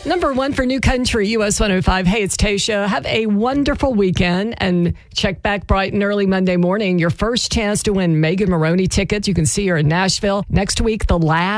Number one for New Country, US 105. Hey, it's Tasha. Have a wonderful weekend and check back bright and early Monday morning. Your first chance to win Megan Maroney tickets. You can see her in Nashville. Next week, The Lab.